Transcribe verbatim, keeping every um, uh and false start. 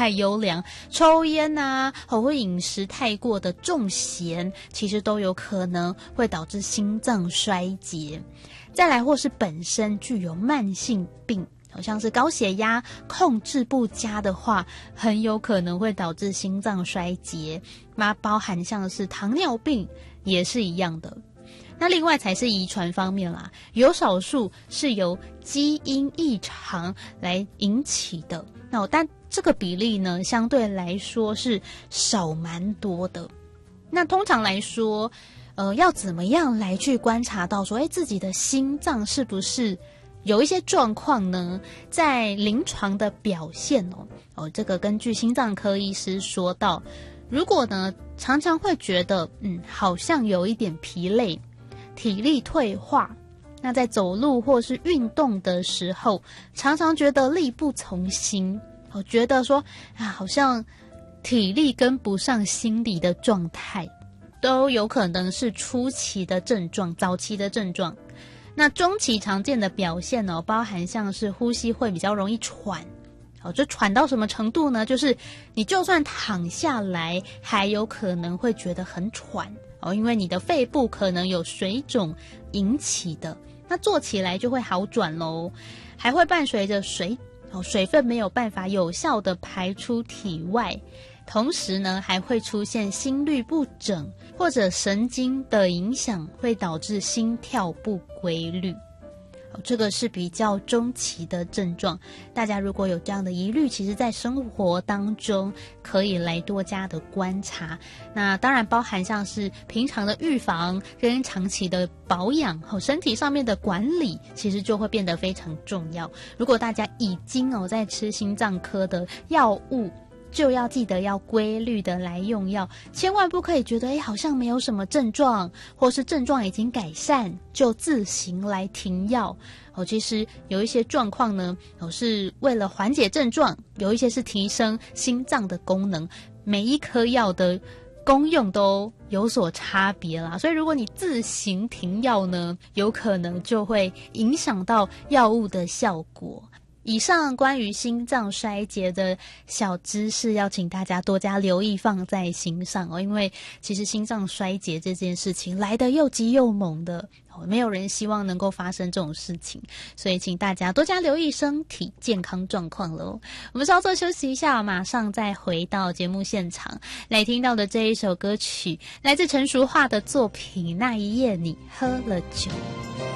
太优良，抽烟啊，或饮食太过的重咸，其实都有可能会导致心脏衰竭。再来，或是本身具有慢性病，好像是高血压控制不佳的话，很有可能会导致心脏衰竭。那包含像是糖尿病也是一样的。那另外才是遗传方面啦，有少数是由基因异常来引起的，那但这个比例呢，相对来说是少蛮多的。那通常来说，呃，要怎么样来去观察到说，哎，自己的心脏是不是有一些状况呢？在临床的表现哦，哦，这个根据心脏科医师说到，如果呢常常会觉得，嗯，好像有一点疲累。体力退化，那在走路或是运动的时候，常常觉得力不从心，我觉得说啊，好像体力跟不上心理的状态，都有可能是初期的症状、早期的症状。那中期常见的表现呢，包含像是呼吸会比较容易喘，哦，这喘到什么程度呢？就是你就算躺下来，还有可能会觉得很喘。哦，因为你的肺部可能有水肿引起的，那坐起来就会好转咯，还会伴随着水哦，水分没有办法有效的排出体外，同时呢还会出现心律不整或者神经的影响，会导致心跳不规律。这个是比较中期的症状，大家如果有这样的疑虑，其实在生活当中可以来多加的观察。那当然包含像是平常的预防跟长期的保养，身体上面的管理其实就会变得非常重要。如果大家已经哦在吃心脏科的药物，就要记得要规律的来用药，千万不可以觉得哎好像没有什么症状，或是症状已经改善就自行来停药。哦，其实有一些状况呢，哦是为了缓解症状，有一些是提升心脏的功能，每一颗药的功用都有所差别啦。所以如果你自行停药呢，有可能就会影响到药物的效果。以上关于心脏衰竭的小知识，要请大家多加留意，放在心上哦。因为其实心脏衰竭这件事情来得又急又猛的，没有人希望能够发生这种事情，所以请大家多加留意身体健康状况咯。我们稍作休息一下，马上再回到节目现场，来听到的这一首歌曲来自陈淑桦的作品《那一夜你喝了酒》。